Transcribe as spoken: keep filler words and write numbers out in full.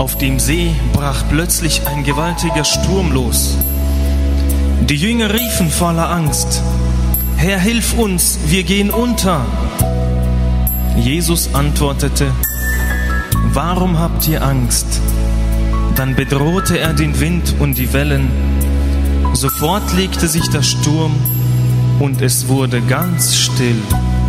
Auf dem See brach plötzlich ein gewaltiger Sturm los. Die Jünger riefen voller Angst: Herr, hilf uns, wir gehen unter. Jesus antwortete: Warum habt ihr Angst? Dann bedrohte er den Wind und die Wellen. Sofort legte sich der Sturm und es wurde ganz still.